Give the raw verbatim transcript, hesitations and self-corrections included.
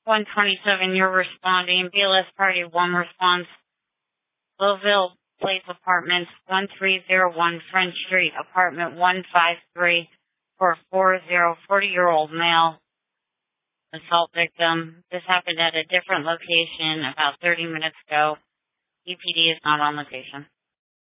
one twenty-seven, you're responding. B L S Party one response. Louisville Place Apartments, one three zero one French Street, apartment one five three four four zero, forty-year-old male assault victim. This happened at a different location about thirty minutes ago. E P D is not on location.